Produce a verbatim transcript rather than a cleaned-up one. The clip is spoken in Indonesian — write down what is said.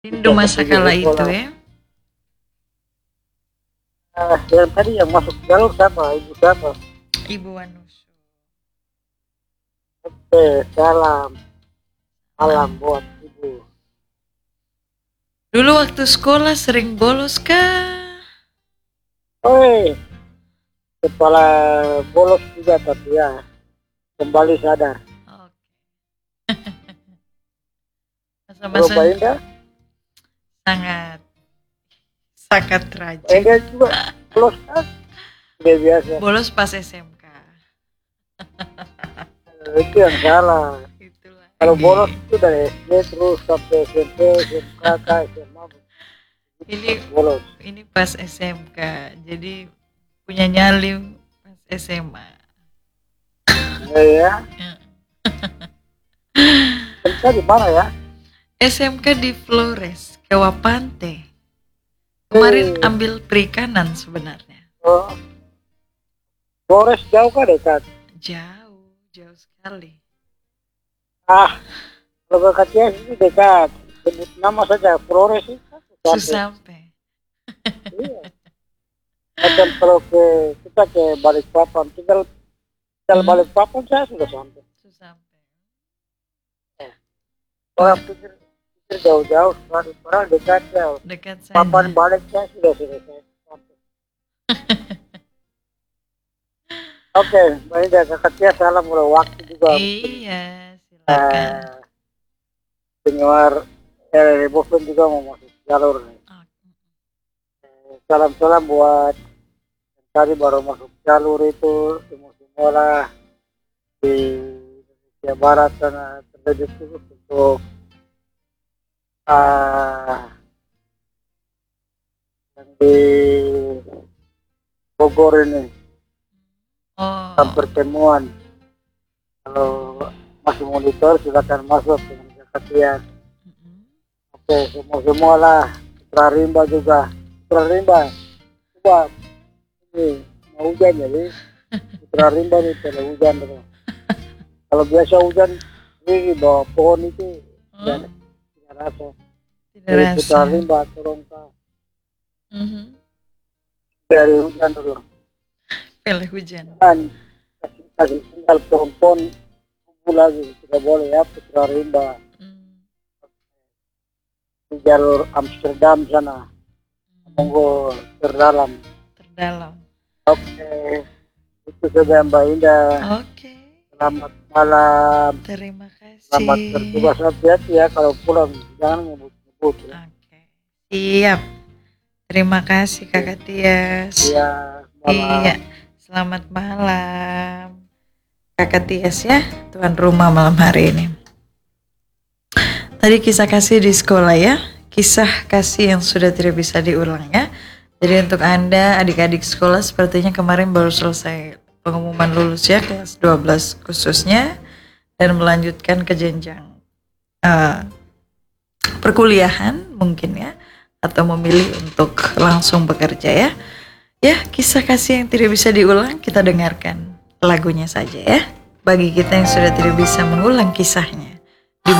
Rindu Bisa masa pergi ke kala itu sekolah. ya. Nah, yang tadi yang masuk jalur siapa? Ibu siapa? Ibu Wanusu. Oke, salam. Salam Salam. buat ibu. Dulu waktu sekolah sering bolos kah? Oi, kepala bolos juga tapi ya kembali sadar. Oke. Kalau Masa-masa Mbak Indah, sangat sangat Mbak rajin. Indah juga bolos kan? Udah biasa. Bolos pas S M K. Eh, Itu yang salah. Itu Kalau bolos lagi. itu dari S D terus sampai S M P, S M K, S M A, itu Ini baru bolos. ini pas S M K. Jadi punya nyali pas S M A. Ya, ya. M K di mana ya? S M K di Flores, Kewapante. Kemarin Eh, ambil perikanan sebenarnya. oh, Flores jauh kah dekat? Jauh, jauh sekali. Ah, kalau ke Katias itu dekat. Sebut nama saja Flores itu sampai. Susampe. Iya. Macam kalau ke kita ke Balikpapan, tinggal tinggal Hmm, Balikpapan saya sudah sampai. Susampe. Wah, Orang pikir pikir jauh-jauh, sekarang orang dekat ya. dekat Papan saja. balik saya sudah selesai. Sampai. Oke, baik dah ke Katias salam udah waktu juga mungkin Iya, silakan. eh, penyebar eh, Bosen juga mau masuk jalur nih. Oh, Salam-salam buat yang tadi baru masuk jalur itu semua-semua lah di Indonesia Barat sana terlebih khusus untuk ah, yang di Bogor ini kan oh, pertemuan. Kalau masih monitor silakan masuk dengan kesatian. mm-mm. Oke, semua-semua lah. Putra Rimba juga. Putra Rimba, coba ini mau hujan jadi Putra Rimba nih kalau hujan gitu. Kalau biasa hujan ini bawah pohon itu Hmm, tidak tidak rasa. tidak Jadi Putra rasa. Rimba tolong kak Mhm. dari hujan dulu. Pilih hujan. Dan kasih, kasih tinggal pohon-pohon tumbuh lagi tidak boleh ya Putra Rimba Hmm, di jalur Amsterdam sana. hmm. Monggo terdalam. Terdalam. Oke, itu saja Mbak Indah. Oke, Selamat malam. terima Selamat kasih. bertugas hati-hati ya kalau pulang jangan ngebut-ngebut ya. Oke, siap. Terima kasih Kakak Tias. Iya, Iya, malam. selamat malam Kakak Tias ya, tuan rumah malam hari ini. Tadi kisah kasih di sekolah ya, kisah kasih yang sudah tidak bisa diulang ya. Jadi untuk Anda adik-adik sekolah sepertinya kemarin baru selesai pengumuman lulus ya, kelas dua belas khususnya, dan melanjutkan ke jenjang uh, perkuliahan mungkin ya, atau memilih untuk langsung bekerja ya. Ya, kisah kasih yang tidak bisa diulang kita dengarkan lagunya saja ya. Bagi kita yang sudah tidak bisa mengulang kisahnya.